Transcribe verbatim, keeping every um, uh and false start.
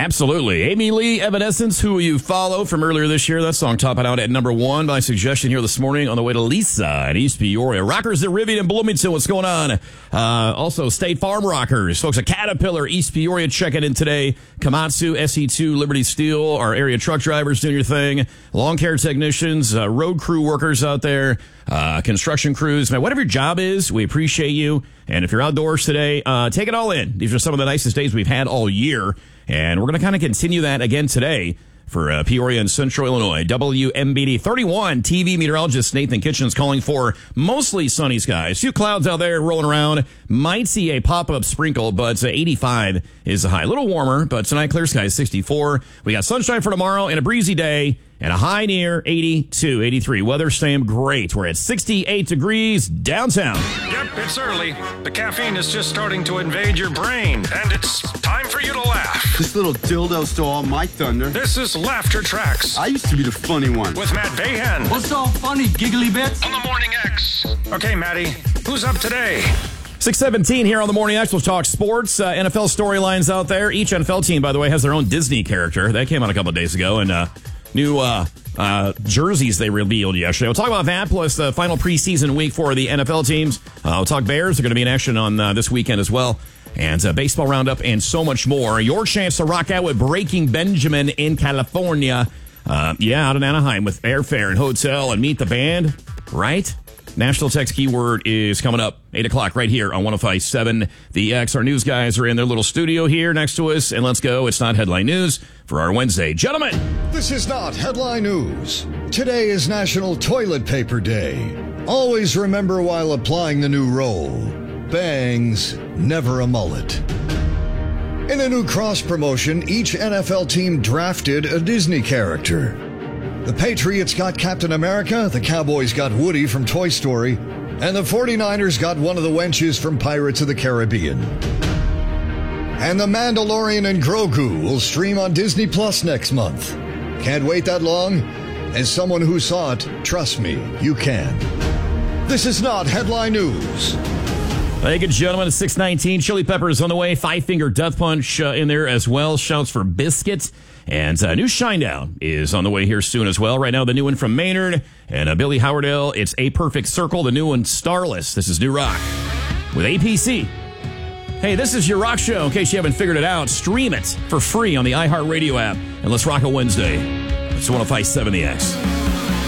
Absolutely. Amy Lee, Evanescence, who you follow from earlier this year. That song topping out at number one by suggestion here this morning on the way to Lisa in East Peoria. Rockers at Rivian and Bloomington, what's going on? Uh, also, State Farm Rockers. Folks at Caterpillar, East Peoria, checking in today. Komatsu, S E two, Liberty Steel, our area truck drivers doing your thing. Lawn care technicians, uh, road crew workers out there, uh, construction crews. Man, whatever your job is, we appreciate you. And if you're outdoors today, uh, take it all in. These are some of the nicest days we've had all year. And we're going to kind of continue that again today for uh, Peoria and Central Illinois. W M B D thirty-one T V meteorologist Nathan Kitchens calling for mostly sunny skies. Few clouds out there rolling around. Might see a pop-up sprinkle, but uh, eighty-five is the high. A little warmer, but tonight clear skies sixty-four. We got sunshine for tomorrow and a breezy day and a high near eighty-two, eighty-three. Weather staying great. We're at sixty-eight degrees downtown. Yep, it's early. The caffeine is just starting to invade your brain, and it's time for you to laugh. This little dildo stole all my thunder. This is Laughter Tracks. I used to be the funny one. With Matt Bayhan. What's all funny, giggly bits? On the Morning X. Okay, Matty, who's up today? six seventeen here on the Morning X. We'll talk sports, uh, N F L storylines out there. Each N F L team, by the way, has their own Disney character. That came out a couple of days ago, and uh, new uh, uh, jerseys they revealed yesterday. We'll talk about that, plus the final preseason week for the N F L teams. Uh, we'll talk Bears. They're going to be in action on uh, this weekend as well. And uh, baseball roundup and so much more. Your chance to rock out with Breaking Benjamin in California. Uh, yeah, out in Anaheim with airfare and hotel and meet the band, right? National text keyword is coming up eight o'clock right here on one oh five point seven The X. Our news guys are in their little studio here next to us, and let's go. It's not headline news for our Wednesday. Gentlemen. This is not headline news. Today is National Toilet Paper Day. Always remember while applying the new roll, bangs, never a mullet. In a new cross promotion, each N F L team drafted a Disney character. The Patriots got Captain America, the Cowboys got Woody from Toy Story, and the forty-niners got one of the wenches from Pirates of the Caribbean. And The Mandalorian and Grogu will stream on Disney Plus next month. Can't wait that long? As someone who saw it, trust me, you can. This is not headline news. Thank you, gentlemen. It's six nineteen. Chili Peppers on the way. Five Finger Death Punch uh, in there as well. Shouts for Biscuit. And uh, new Shinedown is on the way here soon as well. Right now, the new one from Maynard and uh, Billy Howardell. It's A Perfect Circle. The new one, Starless. This is New Rock with A P C. Hey, this is your rock show. In case you haven't figured it out, stream it for free on the iHeartRadio app. And let's rock a Wednesday. It's one oh five point seven The X.